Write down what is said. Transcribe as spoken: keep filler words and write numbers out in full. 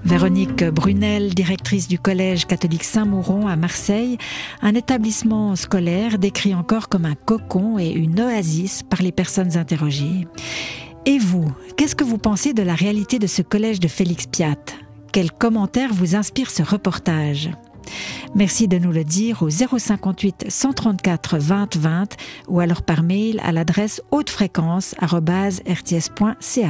Véronique Brunel, directrice du collège catholique Saint-Mouron à Marseille, un établissement scolaire décrit encore comme un cocon et une oasis par les personnes interrogées. Et vous, qu'est-ce que vous pensez de la réalité de ce collège de Félix Piat ? Quels commentaires vous inspire ce reportage ? Merci de nous le dire au zéro cinquante-huit cent trente-quatre vingt vingt ou alors par mail à l'adresse hautefréquence arobase r t s point c h.